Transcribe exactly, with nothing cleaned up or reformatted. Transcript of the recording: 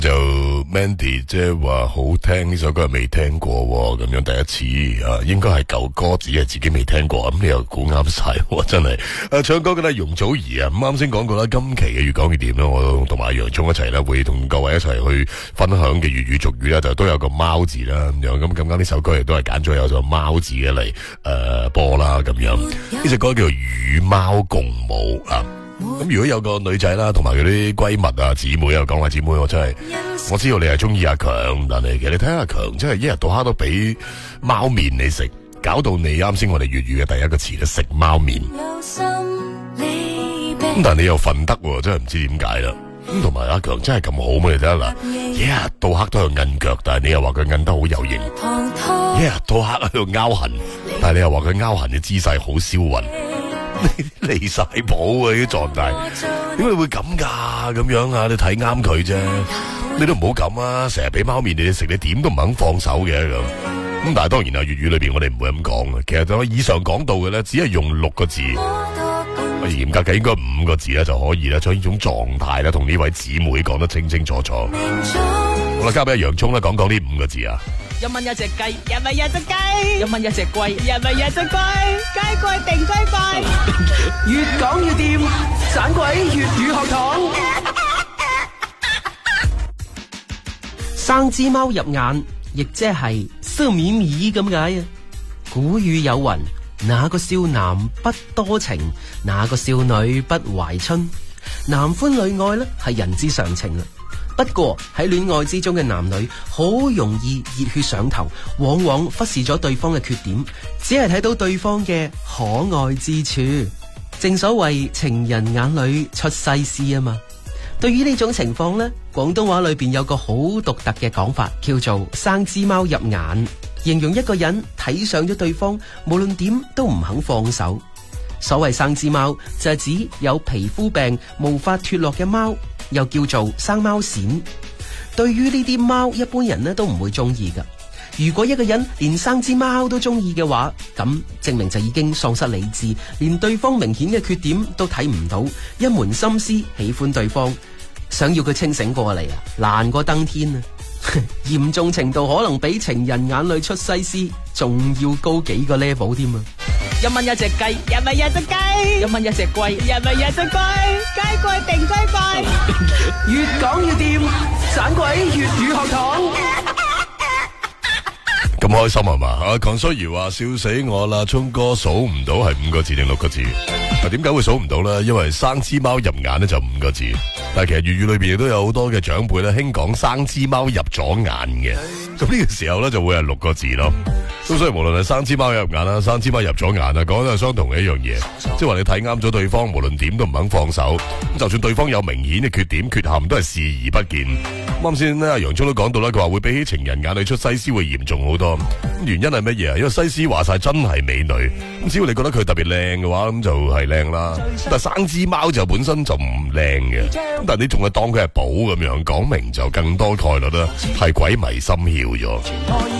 就 Mandy 即係話好聽呢首歌係未聽過咁樣，第一次啊，應該係舊歌，只係自己未聽過，咁你又估啱晒，真係。誒，唱歌嘅咧容祖兒啊，咁啱先講過啦，今期嘅越講越掂啦，我同埋洋蔥一齊咧，會同各位一齊去分享嘅粵語俗語咧，就都有個貓字啦咁樣，咁咁啱呢首歌亦都係揀咗有個貓字嘅嚟誒播啦咁樣。呢隻歌叫做與貓共舞啊。咁如果有個女仔啦，同埋佢啲閨蜜啊、姊妹啊，講話姊妹，我真係我知道你係中意阿強，但係其實你睇下阿強，真係一日到黑都俾貓面你食，搞到你啱先我哋粵語嘅第一個詞咧食貓面。咁但係你又瞓得，真係唔知點解啦。咁同埋阿強真係咁好咩？你睇下嗱，一日到黑都有摁腳，但係你又話佢摁得好有型；一日到黑喺度拗痕，但係你又話佢拗痕嘅姿勢好銷魂。離晒譜啊！啲狀態，點解會咁噶？咁樣啊？你睇啱佢啫，你都唔好咁啊！成日俾貓面你哋食，你點都唔肯放手嘅咁。咁但係當然啊，粵語裏邊我哋唔會咁講嘅。其實就以上講到嘅咧，只係用六個字，嚴格嘅應該五個字咧就可以啦，將呢種狀態咧同呢位姊妹講得清清楚楚。好啦，交俾阿洋蔥啦，講講呢五個字啊。 一蚊一隻雞，一蚊一隻雞，一蚊一隻龜，一蚊一隻龜，雞貴定雞貴，越講越掂，盞鬼粵語學堂。 生枝貓入眼，亦即係色咪咪咁解啊！古語有云：哪個少男不多情，哪個少女不懷春。男歡女愛呢係人之常情啦。不過喺戀愛之中嘅男女好容易熱血上頭，往往忽視咗對方嘅缺點，只係睇到對方嘅可愛之處。正所謂情人眼裏出西施啊嘛。對於呢種情況呢，廣東話裏邊有個好獨特嘅講法，叫做生枝貓入眼，形容一個人睇上咗對方，無論點都唔肯放手。所謂生枝貓就係指有皮膚病無法脫落嘅貓，又叫做生貓癬。對於呢啲貓，一般人呢都唔會中意噶。如果一個人連生枝貓都中意嘅話，咁證明就已經喪失理智，連對方明顯嘅缺點都睇唔到，一門心思喜歡對方，想要佢清醒過嚟啊，難過登天啊！嚴重程度可能比情人眼裏出西施仲要高幾個 level 添啊！ 一蚊一隻雞，一蚊一隻雞，一蚊一隻龜，一蚊一隻龜，雞貴定雞貴，越講越掂，盞鬼粵語學堂。 咁開心係嘛？阿鄺淑儀話笑死我啦！聰哥數唔到係五個字定六個字？嗱，點解會數唔到咧？因為生枝貓入眼咧就五個字，但係其實粵語裏邊亦都有好多嘅長輩咧興講生枝貓入咗眼嘅，咁呢個時候咧就會係六個字咯。咁所以無論係生枝貓入眼啦，生枝貓入咗眼啊，講都係相同嘅一樣嘢，即係話你睇啱咗對方，無論點都唔肯放手，咁就算對方有明顯嘅缺點缺陷，都係視而不見。啱先咧，阿洋蔥都講到啦，佢話會比起情人眼裏出西施會嚴重好多。原因係乜嘢啊？因為西施話晒真係美女，咁只要你覺得佢特別靚嘅話，咁就係靚啦。但係生枝貓就本身就唔靚嘅，咁但係你仲係當佢係寶咁樣，講明就更多概率啦，係鬼迷心竅咗。